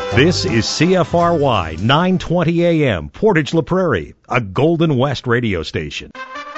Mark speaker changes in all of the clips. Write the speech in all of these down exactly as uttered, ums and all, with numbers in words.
Speaker 1: This is C F R Y nine twenty A M, Portage La Prairie, a Golden West radio station.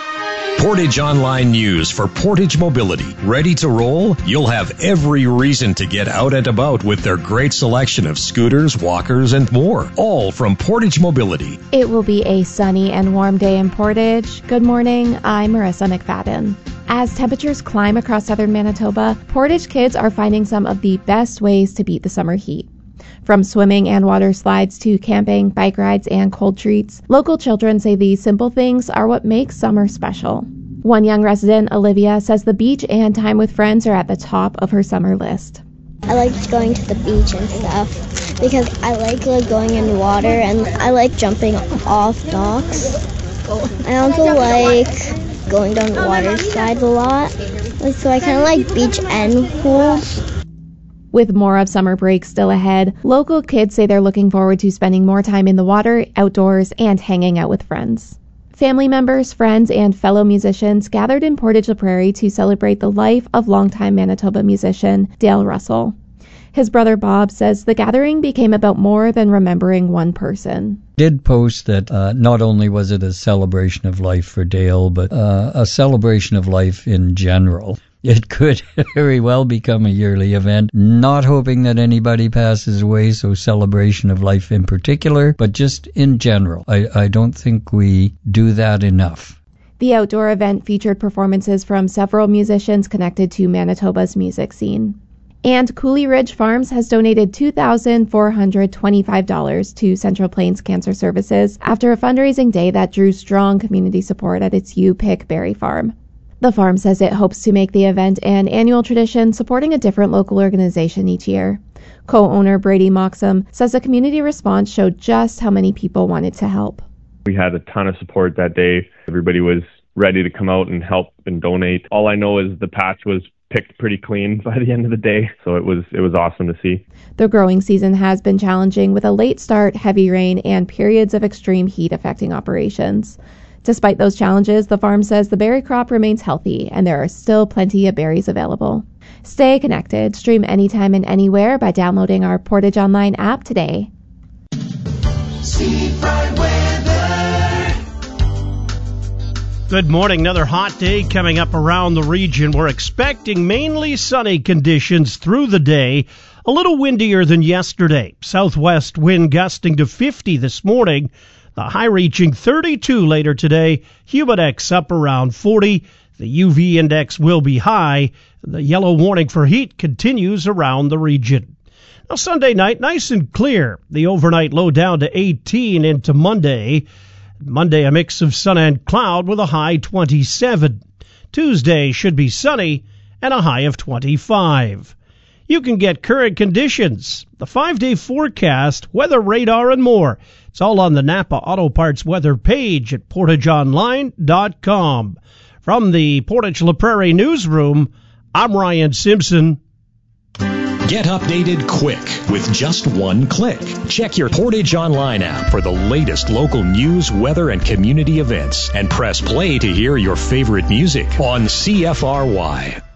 Speaker 2: Portage Online News for Portage Mobility. Ready to roll? You'll have every reason to get out and about with their great selection of scooters, walkers, and more. All from Portage Mobility.
Speaker 3: It will be a sunny and warm day in Portage. Good morning, I'm Marissa McFadden. As temperatures climb across southern Manitoba, Portage kids are finding some of the best ways to beat the summer heat. From swimming and water slides to camping, bike rides, and cold treats, local children say these simple things are what makes summer special. One young resident, Olivia, says the beach and time with friends are at the top of her summer list.
Speaker 4: I like going to the beach and stuff because I like, like going in water and I like jumping off docks. I also like going down the water slides a lot, like, so I kind of like beach and pools.
Speaker 3: With more of summer break still ahead, local kids say they're looking forward to spending more time in the water, outdoors, and hanging out with friends. Family members, friends, and fellow musicians gathered in Portage La Prairie to celebrate the life of longtime Manitoba musician Dale Russell. His brother Bob says the gathering became about more than remembering one person.
Speaker 5: Did post that uh, not only was it a celebration of life for Dale, but uh, a celebration of life in general. It could very well become a yearly event. Not hoping that anybody passes away, so celebration of life in particular, but just in general. I, I don't think we do that enough.
Speaker 3: The outdoor event featured performances from several musicians connected to Manitoba's music scene. And Coulee Ridge Farms has donated two thousand four hundred twenty-five dollars to Central Plains Cancer Services after a fundraising day that drew strong community support at its U-Pick Berry Farm. The farm says it hopes to make the event an annual tradition, supporting a different local organization each year. Co-owner Brady Moxham says the community response showed just how many people wanted to help.
Speaker 6: We had a ton of support that day. Everybody was ready to come out and help and donate. All I know is the patch was picked pretty clean by the end of the day, so it was it was awesome to see.
Speaker 3: The growing season has been challenging, with a late start, heavy rain, and periods of extreme heat affecting operations. Despite those challenges, the farm says the berry crop remains healthy and there are still plenty of berries available. Stay connected. Stream anytime and anywhere by downloading our Portage Online app today.
Speaker 7: Seafront weather.
Speaker 8: Good morning. Another hot day coming up around the region. We're expecting mainly sunny conditions through the day. A little windier than yesterday. Southwest wind gusting to fifty this morning. The high reaching thirty-two later today. Humidex up around forty. The U V index will be high. The yellow warning for heat continues around the region. Now Sunday night, nice and clear. The overnight low down to eighteen into Monday. Monday, a mix of sun and cloud with a high twenty-seven. Tuesday should be sunny and a high of twenty-five. You can get current conditions, the five-day forecast, weather radar, and more. It's all on the Napa Auto Parts weather page at portage online dot com. From the Portage La Prairie newsroom, I'm Ryan Simpson.
Speaker 2: Get updated quick with just one click. Check your Portage Online app for the latest local news, weather, and community events. And press play to hear your favorite music on C F R Y.